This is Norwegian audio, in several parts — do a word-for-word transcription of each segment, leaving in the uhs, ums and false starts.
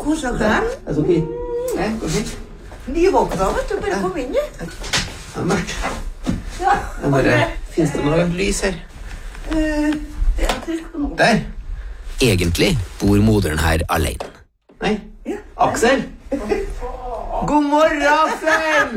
koser deg. Er det ok? Nei, gå hit. Nyvåkna, vet du. Bare kom inn, du. Det er mørkt. Ja. Det bare, finnes det noe lys her? Uh, det er til nå. Der. Egentlig bor moderen her alene. Nei. Ja. Aksel! God morgen, Aksel!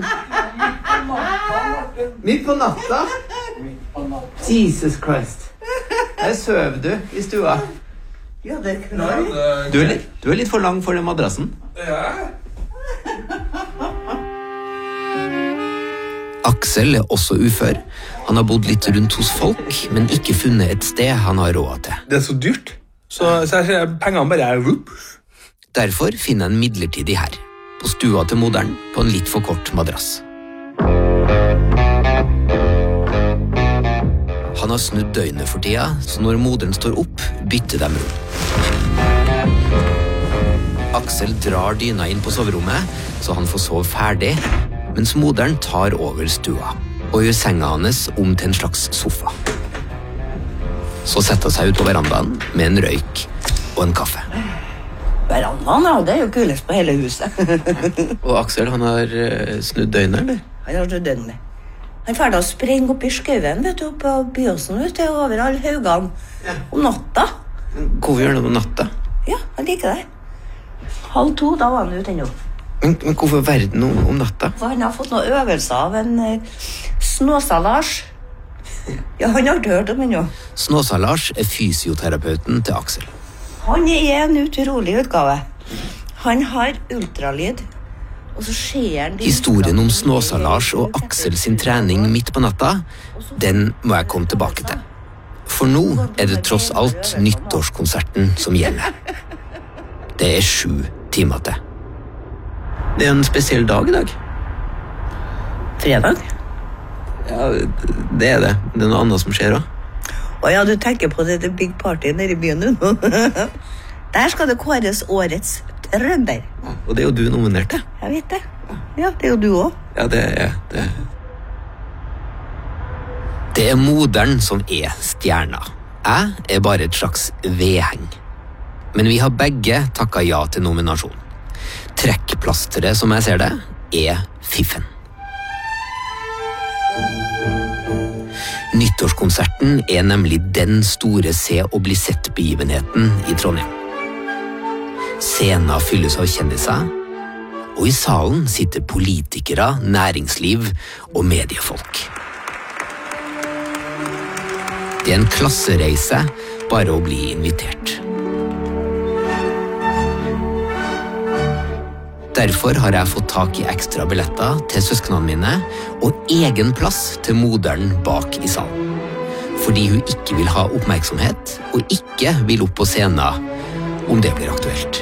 Midt på natta? Jesus Christ. Her søv du i stua. Ja, det er knall. Du er litt, du er litt for lang for den madrassen. Ja. Aksel er også ufør. Han har bodd litt rundt hos folk, men ikke funnet et sted han har råd til. Det er så dyrt, så, så jeg ser pengene bare er rup. Derfor finner han midlertidig her, på stua til moderen, på en litt for kort madrass. Han har snudd døgnet for tida, så når moderen står opp, bytter de rom. Aksel drar dyna inn på soverommet, så han får sove ferdig, mens moderen tar over stua og gjør senga hans om til en slags sofa. Så setter han seg ut på verandaen med en røyk og en kaffe. Verandaen, ja, det er jo kulest på hele huset. Og Aksel, han har uh, snudd døgnet, eller? Han har snudd døgnet. Han ferdig å sprenge opp i skøven, vet du, på Byåsen, vet du, over alle haugene. Ja. Om natta. Hvorfor gjør han det om natta? Ja, han liker det. Halv to, da var han ute ennå. Men, men hvorfor verden om, om natta? For han har fått noen øvelser av en uh, Snåsa-Lars. Ja, han har hørt om ennå. Snåsa-Lars er fysioterapeuten til Aksel. Han er en utrolig utgave. Han har ultralyd, og så ser han... Historien om Snåsa-Lars og Aksel sin trening midt på natta, den må jeg komme tilbake til. For nå er det tross alt nyttårskonserten som gjelder. Det er sju timer til. Det er en spesiell dag i dag. Fredag? Ja, det er det. Det er noe annet som skjer også. Å ja, du tenker på det, det big party nede i byen nå. Der skal det kåres årets trønder. Og det er jo du nominert til. Jeg vet det. Ja, det er jo du også. Ja, det er det. Det er moderen som er stjerna. Jeg er bare et slags vedheng. Men vi har begge takket ja til nominasjon. Trekkplasteret, som jeg ser det, er fiffen. Nyttårskonserten er nemlig den store se og bli sett-begivenheten i Trondheim. Scenen fylles av kjendiser, og i salen sitter politikere, næringsliv og mediefolk. Det er en klassereise bare å bli invitert. Derfor har jeg fått tak i ekstra billetter til søsknene mine og egen plass til moderen bak i salen. Fordi hun ikke vil ha oppmerksomhet og ikke vil opp på scenen om det blir aktuelt.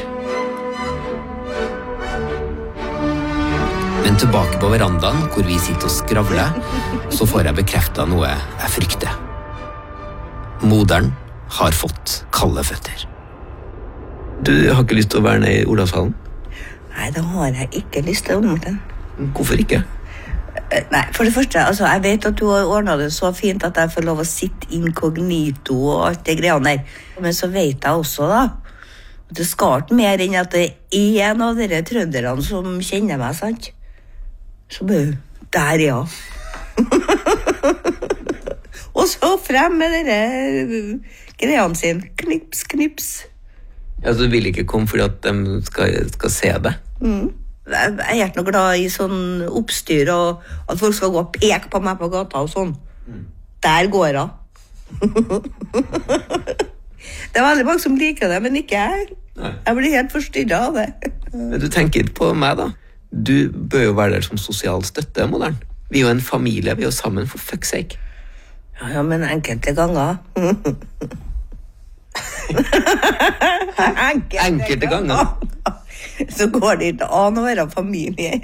Men tilbake på verandaen hvor vi sitter og skravler, så får jeg bekreftet noe jeg frykter. Moderen har fått kalde føtter. Du har ikke lyst til å være nede i Olavshallen? Nei, det har jeg ikke lyst til, Morten. Hvorfor ikke? Nei, for det første, altså, jeg vet at du har ordnet det så fint at jeg får lov å sitte inkognito og alt det greiene der. Men så vet jeg også da, at det skal ikke mer enn at det er en av dere trønderne som kjenner meg, sant? Så bare, der ja. Og så frem med dere greiene sine, knips, knips. Ja, så du vil ikke komme fordi at de skal, skal se det? Mm. Jeg er ikke noe glad i sånn oppstyr, og at folk skal gå og peke på meg på gata og sånn. Mm. Der går jeg. Det er veldig mange som liker det, men ikke jeg. Nei. Jeg blir helt forstyrret av det. Men du tenker på meg da. Du bør jo være der som sosial støtte, moderen. Vi er jo en familie, vi er jo sammen, for fuck's sake. Ja, ja, men enkelte ganger. enkelte, enkelte ganger. Så går det ikke an å være familie.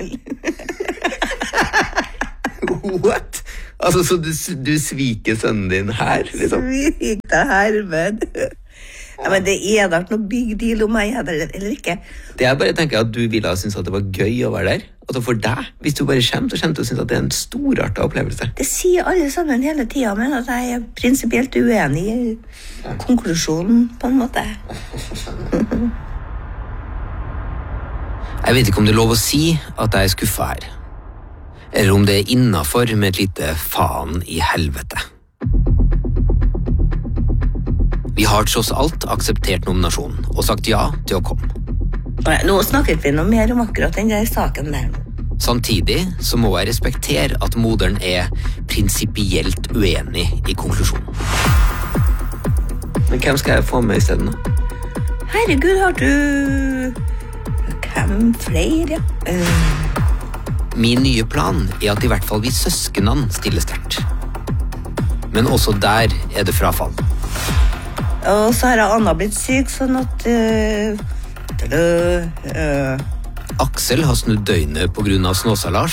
What? Altså, så du, du sviker sønnen din her, liksom? Svik det her, men... Ja, men det er da ikke noe big deal om meg, eller, eller ikke. Det jeg bare tenker at du ville synes at det var gøy å være der. Altså for deg, hvis du bare kommer, så kommer du å synes at det er en storartet opplevelse. Det sier alle sammen hele tiden, men at jeg er prinsipielt uenig i konklusjonen, på en måte. Jeg vet ikke om det er lov å si at jeg er skuffet her, eller om det er innenfor med et lite faen i helvete. Vi har tross alt akseptert nominasjonen og sagt ja til å komme. Nå snakket vi noe mer om akkurat den der saken der. Samtidig så må jeg respektere at moderen er prinsipielt uenig i konklusjonen. Men hvem skal jeg få med i stedet nå? Herregud, har du... Hvem flere, ja? Uh... Min nye plan er at i hvert fall vi søskenen stiller sterkt. Men også der er det frafall. Og så har Anna blitt syk, sånn at... Uh... Uh... Aksel har snudd døgnet på grunn av Snåsa-Lars.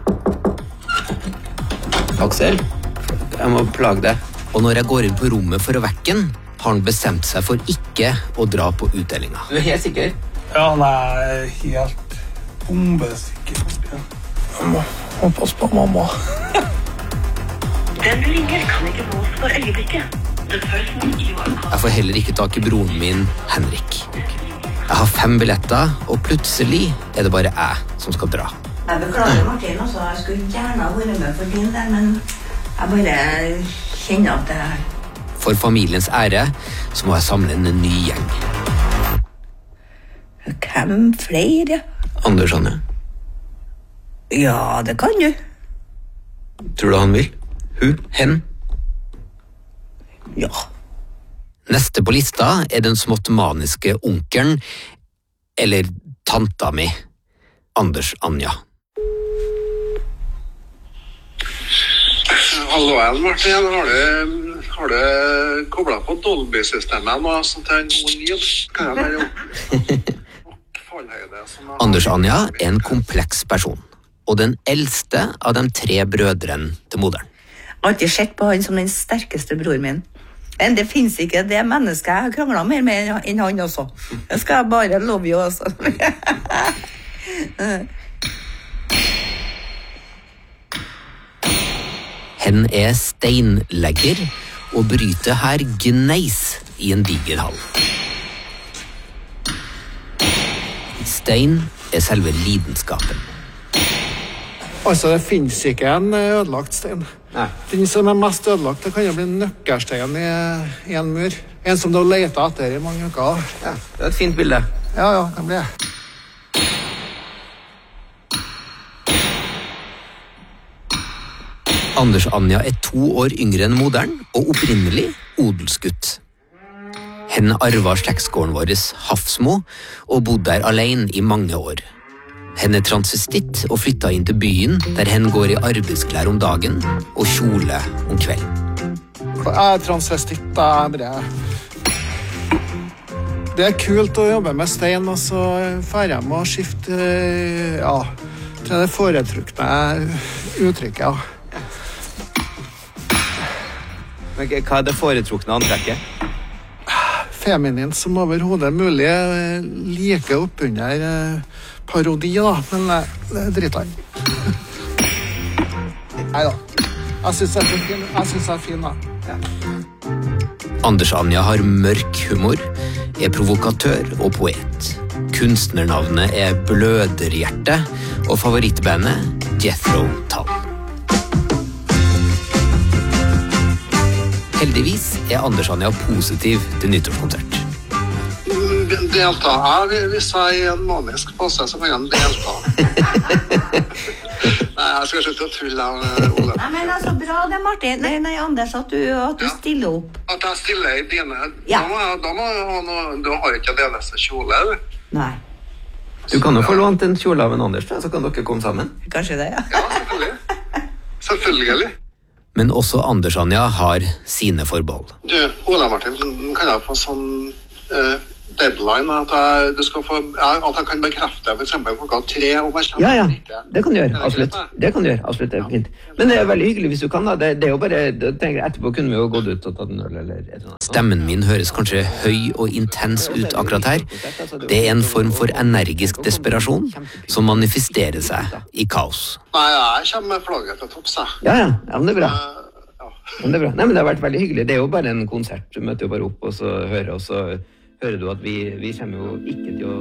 Aksel, jeg må plage deg. Og når jeg går inn på rommet for å vekke den, har han bestemt seg for ikke å dra på utdelinga. Du er helt sikker? Ja, nei, jeg er helt bombesikker. Jeg må, må passe på mamma. Den du ringer kan ikke nås for øyeblikket. The person you are calling. Jeg får heller ikke tak i broren min, Henrik. Jeg har fem billetter, og plutselig er det bare jeg som skal dra. Jeg beklager, Martin, også. Jeg skulle gjerne ha vært med for din del, men jeg bare kjenner at det er... For familiens ære så må jeg samle en ny gjeng. Hvem flere? Anders, Anja. Ja, det kan du. Tror du han vil? Hun? Hen? Ja. Neste på lista er den smått maniske onkelen, eller tanta mi, Anders Anja. Hallo igjen, Martin. Har du, har du koblet på Dolby-systemet nå, sånn til en god lyd? Kan jeg bare jo? Anders Anja er en kompleks person, og den eldste av de tre brødrene til moderen. Jeg har alltid sett på han som den sterkeste bror min. Men det finnes ikke det mennesket jeg har kranglet mer med enn han også. Jeg skal bare love you også. Hen er steinlegger og bryter her gneis i en diger hall. Stein er selve lidenskapen. Altså, det finnes ikke en ødelagt stein. Nei. Den som er mest ødelagt, det kan jo bli nøkkelstein i, i en mur. En som du har letet etter i mange uker. Ja, det er et fint bilde. Ja, ja, det blir det. Anders Anja er to år yngre enn moderen, og opprinnelig odelsgutt. Hen arva slektsgården vår Hafsmo, og bodde der alene i mange år. Hen er transvestitt og flyttet inn til byen, der hen går i arbeidsklær om dagen og kjole om kvelden. Jeg er transvestitt, da. Det er kult å jobbe med stein, og så fer jeg med å skifte, ja, til det foretrukne uttrykket, ja. Men hva er det foretrukne antrekket? Feminin som overhodet mulig, like oppunder parodi, da, men det driter jeg. Neida, jeg synes jeg er fin, jeg synes jeg er fin, da. Ja. Anders Anja har mørk humor, er provokatør og poet. Kunstnernavnet er Bløderhjerte, og favorittbandet Jethro Tull. Heldigvis er Anders Anja positiv til nyttårskonsert. Delta. Ja, hvis jeg er i en manisk pose, så kan jeg delta. Nei, jeg skal slutte å tulle, Ole. Nei, men altså, bra det, Martin. Nei, nei, Anders, at du, at du Ja. stiller opp. At jeg stiller i dine... Ja. Da må jeg, da må jeg ha noe... Du har ikke det neste kjole, eller? Nei, Du kan jo få lånt en kjole av en Anders, da, så kan dere komme sammen. kanskje det, ja. Ja, selvfølgelig. Selvfølgelig. Men også Anders Anja har sine forbehold. Du, Ola Martin, kan jeg få sånn eh, deadline at jeg, du skal få, ja, at jeg kan bekrefte for eksempel klokka tre om jeg kommer Ja, ja, ikke. det kan du gjøre, Er det absolutt. greit, da? Det kan du gjøre, absolutt, det er fint. Men det er veldig hyggelig hvis du kan da. Det, det er jo bare, det, tenker jeg, etterpå kunne vi jo gått ut og tatt en øl eller et eller annet. Stemmen min høres kanskje høy og intens ut akkurat her. Det er en form for energisk desperasjon som manifesterer seg i kaos. Nei, jeg kommer med flagget til topps, jeg. Ja, ja, ja, men det er bra. Eh, ja. Men det er bra. Nei, men det har vært veldig hyggelig. Det er jo bare en konsert. Du møter jo bare opp og så hører, og så hører du at vi, vi kommer jo ikke til å